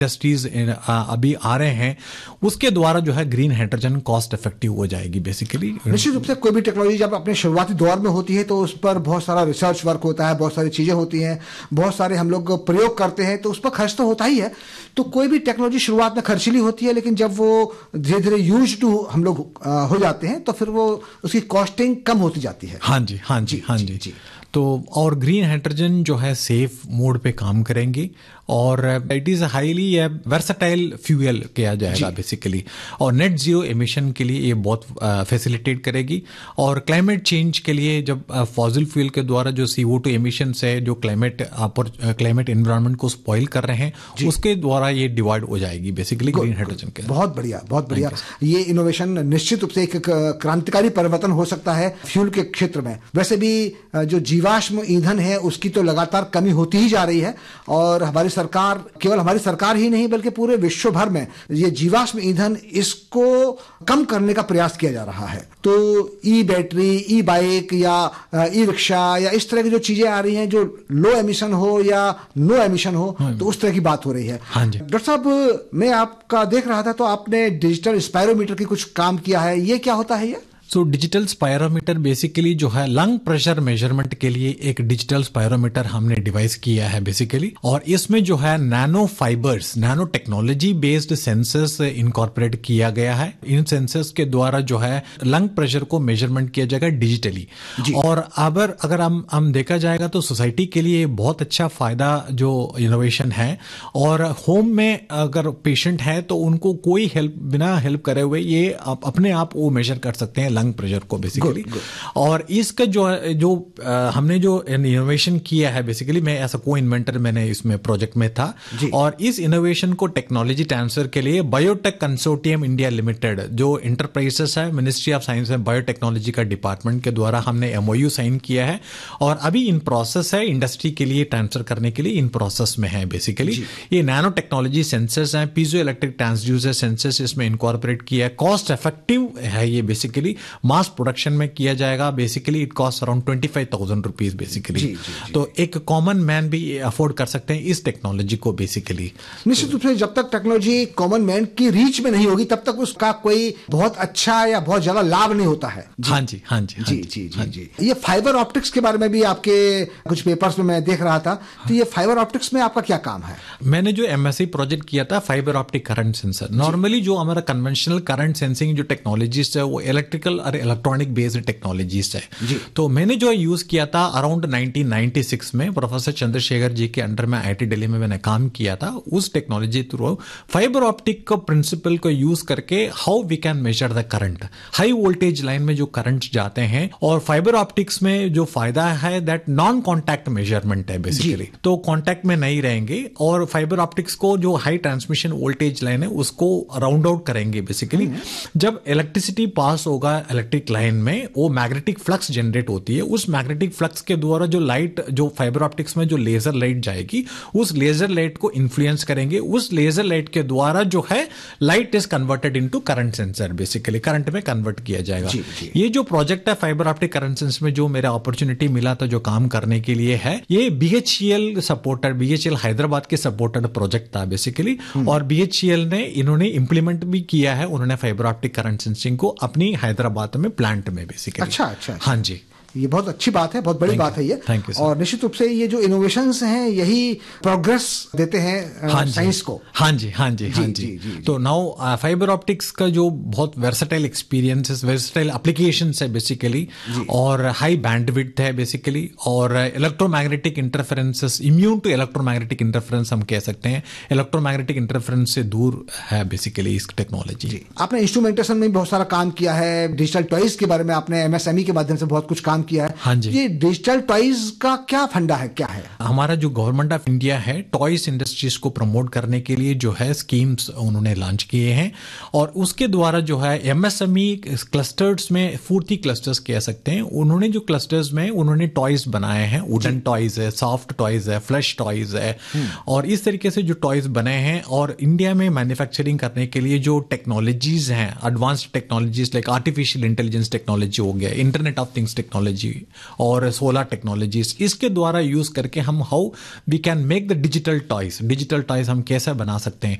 Industries अभी आ रहे हैं, उसके द्वारा जो है ग्रीन हाइड्रोजन कॉस्ट इफेक्टिव हो जाएगी बेसिकली। निश्चित रूप से कोई भी टेक्नोलॉजी जब अपने शुरुआती दौर में होती है तो उस पर बहुत सारा रिसर्च वर्क होता है, बहुत सारी चीजें होती हैं, बहुत सारे हम लोग प्रयोग करते हैं, तो उस पर खर्च तो होता ही है। तो कोई भी टेक्नोलॉजी शुरुआत में खर्चीली होती है, लेकिन जब वो धीरे धीरे यूज टू हम लोग हो जाते हैं तो फिर वो उसकी कॉस्टिंग कम होती जाती है। हाँ जी, हाँ जी, हाँ जी। तो और ग्रीन हाइड्रोजन जो है सेफ मोड पे काम करेंगी और it is highly versatile fuel किया जाएगा बेसिकली, और नेट जीरो एमिशन के लिए ये बहुत फैसिलिटेट करेगी। और क्लाइमेट चेंज के लिए जब फॉसिल फ्यूल के द्वारा जो CO2 एमिशन है जो क्लाइमेट एनवायरनमेंट को स्पॉइल कर रहे हैं, उसके द्वारा ये डिवाइड हो जाएगी बेसिकली ग्रीन हाइड्रोजन के। बहुत बढ़िया, बहुत बढ़िया। ये इनोवेशन निश्चित रूप से एक क्रांतिकारी परिवर्तन हो सकता है फ्यूल के क्षेत्र में। वैसे भी जो जीवाश्म ईंधन है उसकी तो लगातार कमी होती ही जा रही है, और हमारी सरकार, केवल हमारी सरकार ही नहीं बल्कि पूरे विश्व भर में ये जीवाश्म ईंधन इसको कम करने का प्रयास किया जा रहा है। तो ई बैटरी, ई बाइक या ई रिक्शा या इस तरह की जो चीजें आ रही हैं जो लो एमिशन हो या नो एमिशन हो, तो उस तरह की बात हो रही है। डॉक्टर साहब, मैं आपका देख रहा था तो आपने डिजिटल स्पायरोमीटर की कुछ काम किया है, ये क्या होता है ये? सो डिजिटल स्पायरोमीटर बेसिकली जो है लंग प्रेशर मेजरमेंट के लिए एक डिजिटल स्पायरोमीटर हमने डिवाइस किया है बेसिकली, और इसमें जो है nano fibres, nano technology based sensors incorporate किया गया है। इन सेंसर्स के द्वारा जो है लंग प्रेशर को मेजरमेंट किया जाएगा डिजिटली। और अगर हम देखा जाएगा तो सोसाइटी के लिए बहुत अच्छा फायदा जो इनोवेशन है। और होम में अगर पेशेंट है तो उनको कोई हेल्प, बिना हेल्प करे हुए ये अपने आप वो मेजर कर सकते हैं लंग प्रेशर को बेसिकली। और इसका जो हमने जो इनोवेशन किया है बेसिकली, मैं ऐसा को इन्वेंटर मैंने इसमें प्रोजेक्ट में था, और इस इनोवेशन को टेक्नोलॉजी ट्रांसफर के लिए बायोटेक कंसोर्टियम इंडिया लिमिटेड जो इंटरप्राइजेस है, ministry of science and biotechnology का डिपार्टमेंट के द्वारा हमने MOU साइन किया है, और अभी इन प्रोसेस है इंडस्ट्री के लिए ट्रांसफर करने के लिए इन प्रोसेस में है बेसिकली। ये नैनो टेक्नोलॉजी सेंसर्स हैं, पीजो इलेक्ट्रिक ट्रांसड्यूसर सेंसर्स इसमें इनकॉर्पोरेट किया है। कॉस्ट इफेक्टिव है ये बेसिकली, मास प्रोडक्शन में किया जाएगा। Basically it cost around 25,000 rupees basically. तो एक कॉमन मैन भी अफोर्ड कर सकते हैं इस टेक्नोलॉजी को बेसिकली। निश्चित रूप से जब तक टेक्नोलॉजी कॉमन मैन की रीच में नहीं होगी तब तक उसका कोई बहुत अच्छा या बहुत ज्यादा लाभ नहीं होता है। हाँ जी, हाँ जी, जी जी जी जी। ये फाइबर ऑप्टिक्स के बारे में भी आपके कुछ पेपर्स में मैं देख रहा था, तो ये फाइबर ऑप्टिक्स में आपका क्या काम है? मैंने जो MSc प्रोजेक्ट किया था fibre optic current sensor. Normally जो हमारा कन्वेंशनल करंट सेंसिंग जो टेक्नोलॉजीज है वो इलेक्ट्रिकल और इलेक्ट्रॉनिक बेस्ड टेक्नोलॉजीज है। तो मैंने जो यूज किया था अराउंड 1996 में प्रोफेसर चंद्रशेखर जी के अंडर में IIT दिल्ली में मैंने काम किया था। उस टेक्नोलॉजी थ्रू फाइबर ऑप्टिक को प्रिंसिपल को यूज करके how we can measure the current, high voltage line में जो करंट जाते हैं। और फाइबर ऑप्टिक्स में जो फायदा है दैट नॉन कॉन्टैक्ट मेजरमेंट है बेसिकली, तो कॉन्टैक्ट में नहीं रहेंगे, और फाइबर ऑप्टिक्स को जो हाई ट्रांसमिशन वोल्टेज लाइन है उसको राउंड आउट करेंगे बेसिकली। जब इलेक्ट्रिसिटी पास होगा इलेक्ट्रिक लाइन में, वो मैग्नेटिक फ्लक्स जनरेट होती है। उस मैग्नेटिक फ्लक्स के द्वारा जो लाइट, जो फाइबर ऑप्टिक्स में जो लेजर लाइट जाएगी, उस लेजर लाइट को इन्फ्लुएंस करेंगे। उस लेजर लाइट के द्वारा जो है light is converted into current sensor, basically current में कन्वर्ट किया जाएगा। ये जो प्रोजेक्ट है फाइबर ऑप्टिक करंट सेंसर में जो मेरा अपॉर्चुनिटी मिला था जो काम करने के लिए है, ये BHEL सपोर्टेड, BHEL हैदराबाद के सपोर्टेड प्रोजेक्ट था बेसिकली। और BHEL ने इन्होंने इंप्लीमेंट भी किया है, उन्होंने फाइबर ऑप्टिक करंट सेंसिंग को अपनी हैदराबाद में प्लांट में बेसिकली। अच्छा। हाँ जी, ये बहुत अच्छी बात है, बहुत बड़ी बात है ये। Thank you. और निश्चित रूप से ये जो इनोवेशंस हैं यही प्रोग्रेस देते हैं साइंस को। हाँ जी। तो नाउ फाइबर ऑप्टिक्स का जो बहुत वर्सेटाइल एक्सपीरियंसेस, वर्सेटाइल एप्लीकेशंस है बेसिकली, और हाई बैंडविड्थ है बेसिकली, और electromagnetic interferences, immune to electromagnetic interference हम कह सकते हैं, इलेक्ट्रोमैग्नेटिक इंटरफेरेंस से दूर है बेसिकली इस टेक्नोलॉजी। आपने इंस्ट्रूमेंटेशन में बहुत सारा काम किया है, डिजिटल टॉयज के बारे में आपने MSME के माध्यम से बहुत कुछ काम किया है। हाँ जी। ये डिजिटल टॉयज का क्या फंडा है, क्या है? हमारा जो गवर्नमेंट ऑफ इंडिया है टॉयज इंडस्ट्रीज को प्रमोट करने के लिए जो है स्कीम्स उन्होंने लॉन्च किए हैं, और उसके द्वारा जो है MSME क्लस्टर्स में 40 क्लस्टर्स कह सकते हैं, उन्होंने जो क्लस्टर्स में उन्होंने टॉयज बनाए हैं, वुडन टॉयज है, सॉफ्ट टॉयज है, फ्लैश टॉयज है, और इस तरीके से जो टॉयज बने हैं। और इंडिया में मैन्युफैक्चरिंग करने के लिए जो टेक्नोलॉजीज हैं, advanced technologies like artificial intelligence technology हो गया, internet of things technology technology और सोलर टेक्नोलॉजीज, इसके द्वारा यूज करके हम how we can make the digital toys हम कैसे बना सकते हैं।